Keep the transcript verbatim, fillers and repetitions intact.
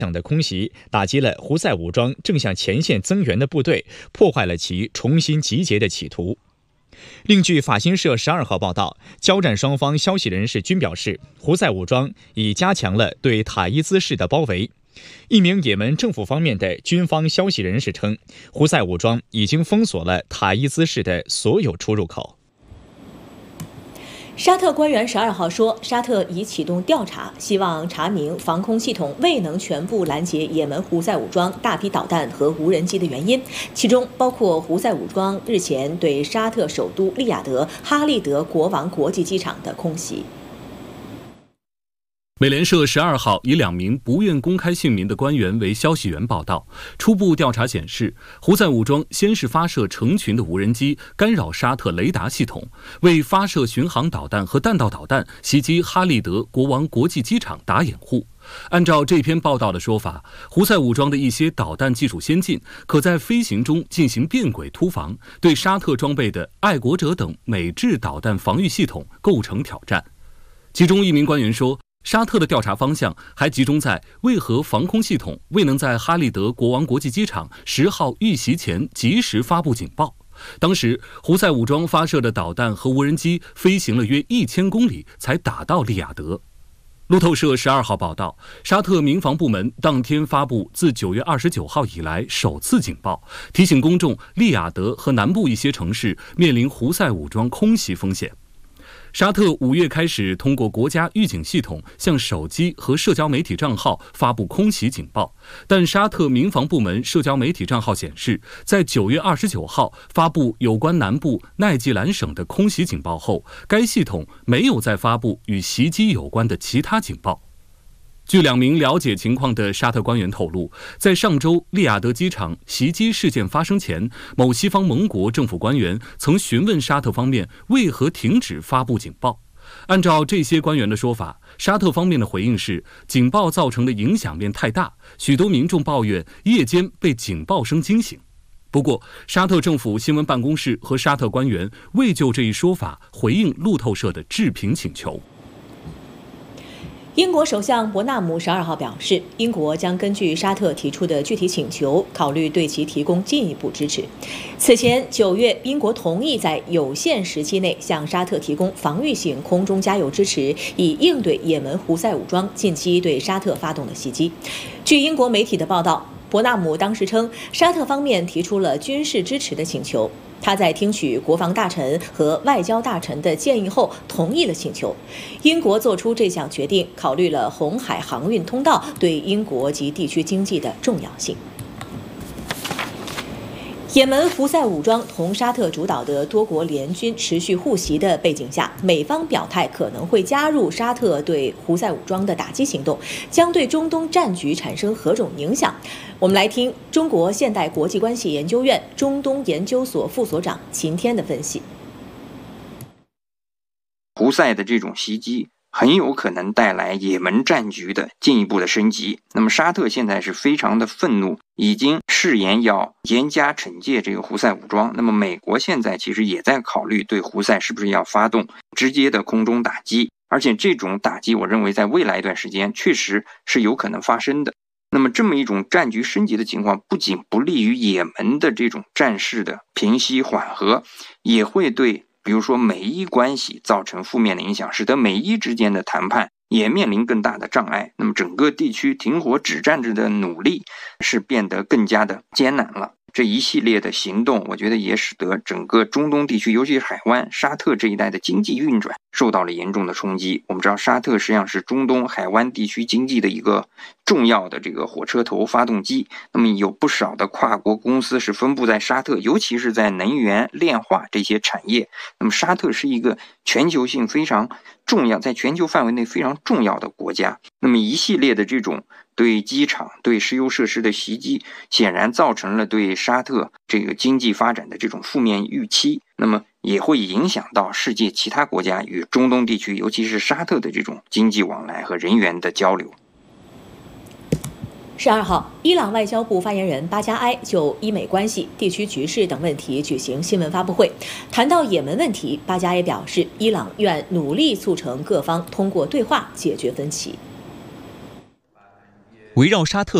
的空袭打击了胡塞武装正向前线增援的部队，破坏了其重新集结的企图。另据法新社十二号报道，交战双方消息人士均表示，胡塞武装已加强了对塔伊兹市的包围。一名也门政府方面的军方消息人士称，胡塞武装已经封锁了塔伊兹市的所有出入口。 沙特官员十二号说，沙特已启动调查，希望查明防空系统未能全部拦截也门胡塞武装大批导弹和无人机的原因，其中包括胡塞武装日前对沙特首都利雅得哈利德国王国际机场的空袭。 美联社十二号以两名不愿公开姓名的官员为消息源报道，初步调查显示，胡塞武装先是发射成群的无人机干扰沙特雷达系统，为发射巡航导弹和弹道导弹袭击哈利德国王国际机场打掩护。按照这篇报道的说法，胡塞武装的一些导弹技术先进，可在飞行中进行变轨突防，对沙特装备的爱国者等美制导弹防御系统构成挑战。其中一名官员说，沙特的调查方向还集中在为何防空系统未能在哈利德国王国际机场十号遇袭前及时发布警报。当时胡塞武装发射的导弹和无人机飞行了约一千公里才打到利雅得。路透社十二号报道，沙特民防部门当天发布自九月二十九号以来首次警报，提醒公众利雅得和南部一些城市面临胡塞武装空袭风险。沙特五月开始通过国家预警系统向手机和社交媒体账号发布空袭警报，但沙特民防部门社交媒体账号显示，在九月二十九号发布有关南部奈季兰省的空袭警报后，该系统没有再发布与袭击有关的其他警报。据两名了解情况的沙特官员透露，在上周利雅得机场袭击事件发生前，某西方盟国政府官员曾询问沙特方面为何停止发布警报。按照这些官员的说法，沙特方面的回应是，警报造成的影响面太大，许多民众抱怨夜间被警报声惊醒。不过，沙特政府新闻办公室和沙特官员未就这一说法回应路透社的置评请求。 英国首相伯纳姆十二号表示，英国将根据沙特提出的具体请求，考虑对其提供进一步支持。此前九月，英国同意在有限时期内向沙特提供防御性空中加油支持，以应对也门胡塞武装近期对沙特发动的袭击。据英国媒体的报道，伯纳姆当时称，沙特方面提出了军事支持的请求。他在听取国防大臣和外交大臣的建议后，同意了请求。英国做出这项决定，考虑了红海航运通道对英国及地区经济的重要性。也门胡塞武装同沙特主导的多国联军持续互袭的背景下，美方表态可能会加入沙特对胡塞武装的打击行动，将对中东战局产生何种影响？我们来听中国现代国际关系研究院中东研究所副所长秦天的分析。 胡塞的这种袭击很有可能带来也门战局的进一步的升级。那么沙特现在是非常的愤怒，已经誓言要严加惩戒这个胡塞武装。那么美国现在其实也在考虑对胡塞是不是要发动直接的空中打击，而且这种打击我认为在未来一段时间确实是有可能发生的。那么这么一种战局升级的情况，不仅不利于也门的这种战事的平息缓和，也会对比如说美伊关系造成负面的影响，使得美伊之间的谈判也面临更大的障碍。那么整个地区停火止战的努力是变得更加的艰难了。这一系列的行动，我觉得也使得整个中东地区，尤其是海湾、沙特这一带的经济运转受到了严重的冲击。我们知道，沙特实际上是中东海湾地区经济的一个重要的这个火车头发动机。那么有不少的跨国公司是分布在沙特，尤其是在能源、炼化这些产业。那么沙特是一个全球性非常重要，在全球范围内非常重要的国家。那么一系列的这种对机场、对石油设施的袭击，显然造成了对沙特这个经济发展的这种负面预期，那么也会影响到世界其他国家与中东地区，尤其是沙特的这种经济往来和人员的交流。 十二号，伊朗外交部发言人巴加埃就伊美关系、地区局势等问题举行新闻发布会。谈到也门问题，巴加埃表示，伊朗愿努力促成各方通过对话解决分歧。 围绕沙特